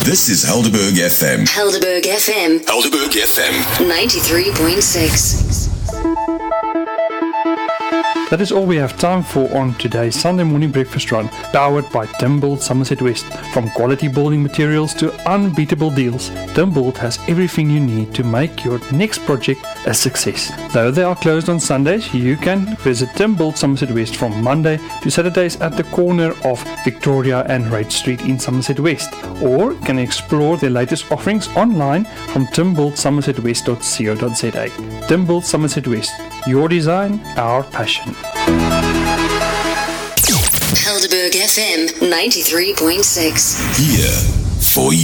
This is Helderberg FM. Helderberg FM. Helderberg FM. 93.6. That is all we have time for on today's Sunday morning breakfast run, powered by Timbold Somerset West. From quality building materials to unbeatable deals, Timbold has everything you need to make your next project a success. Though they are closed on Sundays, you can visit Timbold Somerset West from Monday to Saturdays at the corner of Victoria and Wright Street in Somerset West, or you can explore their latest offerings online from timboldsomersetwest.co.za. Timbold Somerset West, your design, our passion. Helderberg FM 93.6. Here for you.